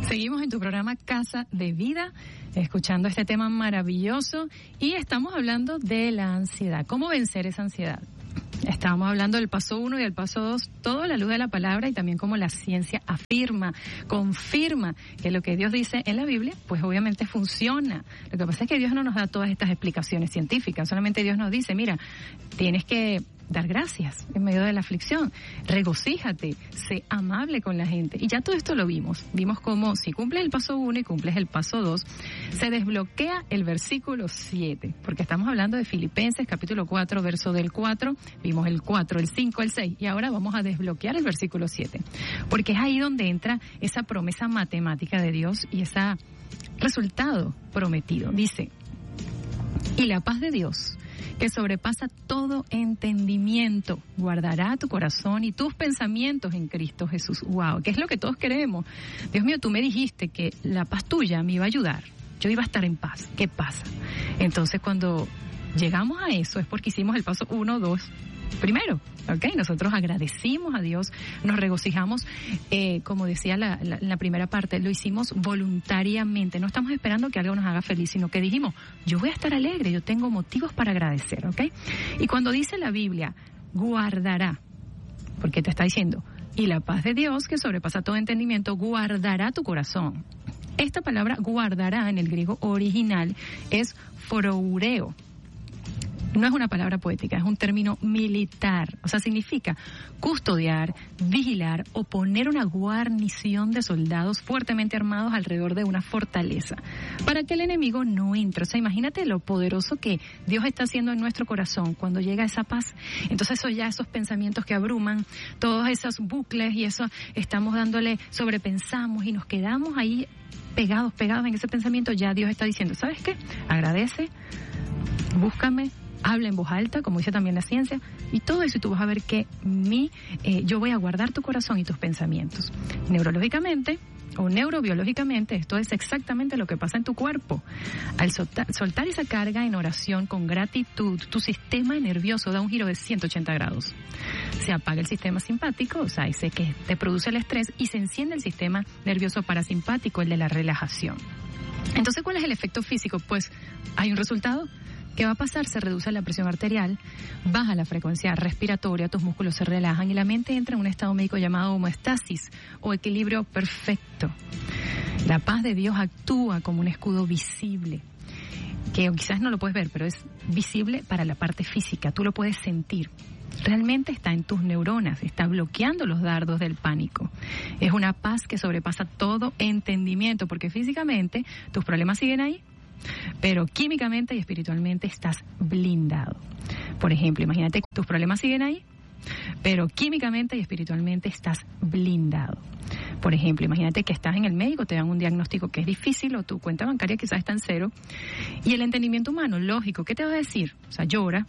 Seguimos en tu programa Casa de Vida, escuchando este tema maravilloso y estamos hablando de la ansiedad. ¿Cómo vencer esa ansiedad? Estábamos hablando del paso 1 y del paso 2, todo a la luz de la palabra y también como la ciencia afirma, confirma que lo que Dios dice en la Biblia, pues obviamente funciona. Lo que pasa es que Dios no nos da todas estas explicaciones científicas, solamente Dios nos dice, mira, tienes que dar gracias en medio de la aflicción, regocíjate, sé amable con la gente. Y ya todo esto lo vimos cómo si cumples el paso 1 y cumples el paso 2, se desbloquea el versículo 7, porque estamos hablando de Filipenses capítulo 4, verso del 4, vimos el 4, el 5, el 6, y ahora vamos a desbloquear el versículo 7, porque es ahí donde entra esa promesa matemática de Dios y ese resultado prometido. Dice, y la paz de Dios, que sobrepasa todo entendimiento, guardará tu corazón y tus pensamientos en Cristo Jesús. ¡Wow! ¿Qué es lo que todos queremos? Dios mío, tú me dijiste que la paz tuya me iba a ayudar. Yo iba a estar en paz. ¿Qué pasa? Entonces, cuando llegamos a eso, es porque hicimos el paso 1, 2, primero. ¿Ok? Nosotros agradecimos a Dios, nos regocijamos, como decía la primera parte, lo hicimos voluntariamente, no estamos esperando que algo nos haga feliz, sino que dijimos, yo voy a estar alegre, yo tengo motivos para agradecer, ¿ok? Y cuando dice la Biblia, guardará, porque te está diciendo, y la paz de Dios, que sobrepasa todo entendimiento, guardará tu corazón. Esta palabra guardará en el griego original es foroureo. No es una palabra poética, es un término militar. O sea, significa custodiar, vigilar o poner una guarnición de soldados fuertemente armados alrededor de una fortaleza para que el enemigo no entre. O sea, imagínate lo poderoso que Dios está haciendo en nuestro corazón cuando llega esa paz. Entonces, esos pensamientos que abruman, todos esos bucles y eso, estamos dándole, sobrepensamos y nos quedamos ahí pegados en ese pensamiento. Ya Dios está diciendo, ¿sabes qué? Agradece, búscame, habla en voz alta, como dice también la ciencia, y todo eso, y tú vas a ver que yo voy a guardar tu corazón y tus pensamientos. Neurológicamente o neurobiológicamente, esto es exactamente lo que pasa en tu cuerpo. Al soltar esa carga en oración con gratitud, tu sistema nervioso da un giro de 180 grados. Se apaga el sistema simpático, o sea, ese que te produce el estrés, y se enciende el sistema nervioso parasimpático, el de la relajación. Entonces, ¿cuál es el efecto físico? Pues hay un resultado. ¿Qué va a pasar? Se reduce la presión arterial, baja la frecuencia respiratoria, tus músculos se relajan y la mente entra en un estado médico llamado homeostasis o equilibrio perfecto. La paz de Dios actúa como un escudo visible, que quizás no lo puedes ver, pero es visible para la parte física, tú lo puedes sentir. Realmente está en tus neuronas, está bloqueando los dardos del pánico. Es una paz que sobrepasa todo entendimiento, porque físicamente tus problemas siguen ahí, pero químicamente y espiritualmente estás blindado. Por ejemplo, imagínate que tus problemas siguen ahí, pero químicamente y espiritualmente estás blindado. Por ejemplo, imagínate que estás en el médico, te dan un diagnóstico que es difícil o tu cuenta bancaria quizás está en cero, y el entendimiento humano, lógico, ¿qué te va a decir? O sea, llora,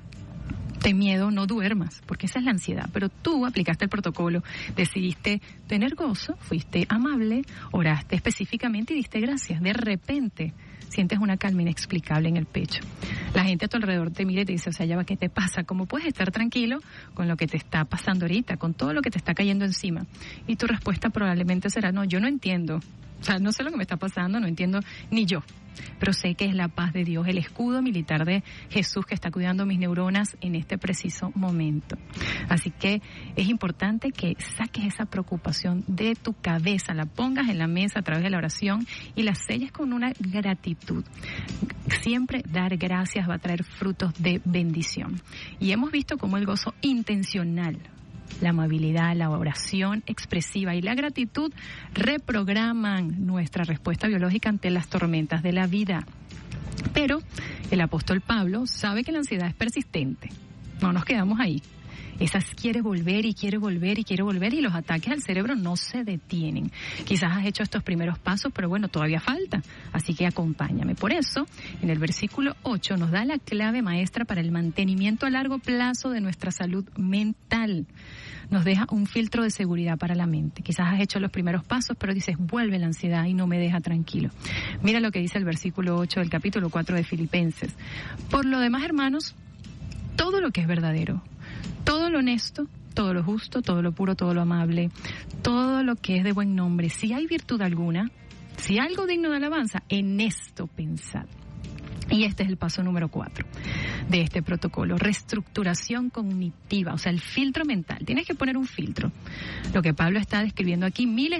ten miedo, no duermas, porque esa es la ansiedad. Pero tú aplicaste el protocolo, decidiste tener gozo, fuiste amable, oraste específicamente y diste gracias. De repente sientes una calma inexplicable en el pecho. La gente a tu alrededor te mira y te dice, o sea, ya va, ¿qué te pasa? ¿Cómo puedes estar tranquilo con lo que te está pasando ahorita, con todo lo que te está cayendo encima? Y tu respuesta probablemente será, no, yo no entiendo. O sea, no sé lo que me está pasando, no entiendo ni yo, pero sé que es la paz de Dios, el escudo militar de Jesús que está cuidando mis neuronas en este preciso momento. Así que es importante que saques esa preocupación de tu cabeza, la pongas en la mesa a través de la oración y la selles con una gratitud. Siempre dar gracias va a traer frutos de bendición. Y hemos visto cómo el gozo intencional, la amabilidad, la oración expresiva y la gratitud reprograman nuestra respuesta biológica ante las tormentas de la vida. Pero el apóstol Pablo sabe que la ansiedad es persistente. No nos quedamos ahí. Esa quiere volver y quiere volver y quiere volver, y los ataques al cerebro no se detienen. Quizás has hecho estos primeros pasos, pero bueno, todavía falta. Así que acompáñame. Por eso, en el versículo 8 nos da la clave maestra para el mantenimiento a largo plazo de nuestra salud mental. Nos deja un filtro de seguridad para la mente. Quizás has hecho los primeros pasos, pero dices, vuelve la ansiedad y no me deja tranquilo. Mira lo que dice el versículo 8 del capítulo 4 de Filipenses. Por lo demás, hermanos, todo lo que es verdadero, todo lo honesto, todo lo justo, todo lo puro, todo lo amable, todo lo que es de buen nombre. Si hay virtud alguna, si hay algo digno de alabanza, en esto pensad. Y este es el paso número 4 de este protocolo, reestructuración cognitiva, o sea, el filtro mental. Tienes que poner un filtro. Lo que Pablo está describiendo aquí, miles